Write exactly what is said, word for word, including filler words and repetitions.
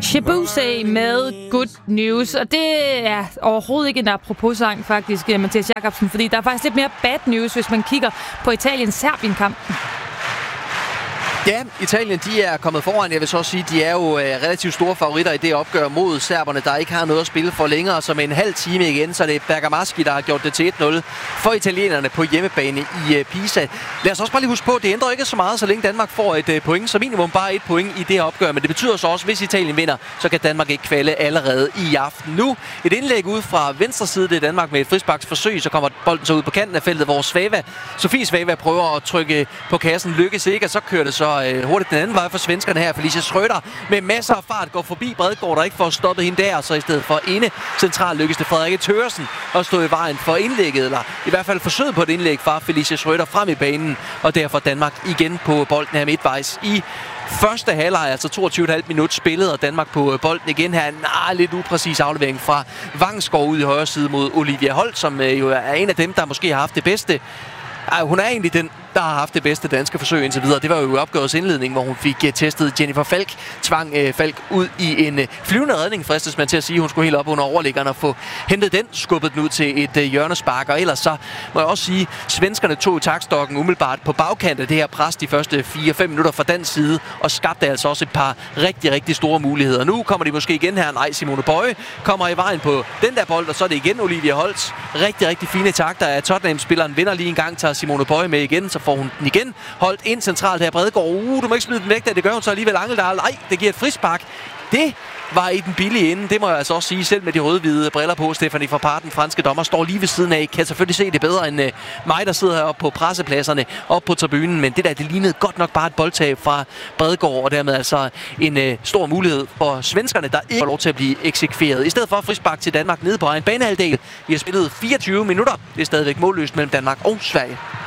Shabuse med Good News, og det er overhovedet ikke en apropos-sang faktisk, Mathias Jakobsen, fordi der er faktisk lidt mere bad news, hvis man kigger på Italien-Serbien-kampen. Ja, Italien de er kommet foran. Jeg vil så sige, de er jo øh, relativt store favoritter i det opgør mod serberne, der ikke har noget at spille for længere. Så med en halv time igen, så er det Bergamaschi, der har gjort det til et nul for italienerne på hjemmebane i øh, Pisa. Lad os også bare lige huske på, det ændrer ikke så meget, så længe Danmark får et øh, point. Så minimum bare et point i det her opgør. Men det betyder så også, hvis Italien vinder, så kan Danmark ikke kvalde allerede i aften. Nu et indlæg ud fra venstre side, det er Danmark med et frisparksforsøg. Så kommer bolden så ud på kanten af feltet, hvor Svava, Sofie Svava prøver at trykke på kassen. Lykkes ikke, og så kører det så hurtigt den anden vej for svenskerne her. Felicia Schröder med masser af fart går forbi Bredgaard, der ikke får stoppet hende der. Så i stedet for inde central lykkes det Frederikke Thøresen at stå i vejen for indlægget, eller i hvert fald forsøget på et indlæg fra Felicia Schröder frem i banen. Og derfor Danmark igen på bolden her midtvejs i første halvleg, altså toogtyve komma fem minut spillet, og Danmark på bolden igen her. En ah, lidt upræcis aflevering fra Vangsgaard ud i højre side mod Olivia Holt, som øh, jo er en af dem, der måske har haft det bedste. Ej, hun er egentlig den, der har haft det bedste danske forsøg indtil videre. Det var jo opgørets indledning, hvor hun fik uh, testet Jennifer Falk, tvang uh, Falk ud i en uh, flyvende redning, fristes man til at sige. Hun skulle helt op under overliggeren og få hentet den, skubbet den ud til et uh, hjørnespark. Og ellers så må jeg også sige, svenskerne tog i taktstokken umiddelbart på bagkant af det her pres de første fire fem minutter fra den side, og skabte altså også et par rigtig, rigtig store muligheder. Nu kommer de måske igen her. Nej, Simone Bøje kommer i vejen på den der bold, og så er det igen Olivia Holt. Rigtig, rigtig fine takter af Tottenham-spilleren. Vinder lige en gang, tager Simone Bøje med igen, så får hun den igen. Holdt ind centralt her. Bredgaard. Uh, du må ikke smide den væk, da det gør hun så alligevel. Angeldal. Nej, det giver et frispark. Det var i den billige ende. Det må jeg altså også sige, selv med de røde-hvide briller på. Stephanie Frappart, den franske dommer, står lige ved siden af. Kan selvfølgelig se det bedre end uh, mig, der sidder heroppe på pressepladserne, op på tribunen. Men det der, det lignede godt nok bare et boldtab fra Bredgaard, og dermed altså en uh, stor mulighed for svenskerne, der ikke får lov til at blive eksekveret. I stedet for frispark til Danmark nede på egen banehalvdel. Vi har spillet fireogtyve minutter. Det er stadigvæk målløst mellem Danmark og Sverige.